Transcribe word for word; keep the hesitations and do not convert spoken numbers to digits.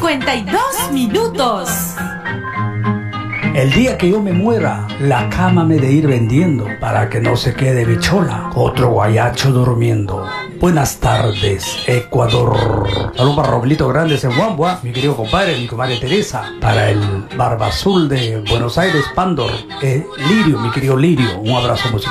cincuenta y dos minutos. El día que yo me muera, la cama me de ir vendiendo para que no se quede bichola, otro guayacho durmiendo. Buenas tardes, Ecuador. Saludos para Roblito Grandes en Huambua, mi querido compadre, mi comadre Teresa. Para el Barba Azul de Buenos Aires, Pandor. Eh, Lirio, mi querido Lirio, un abrazo musical.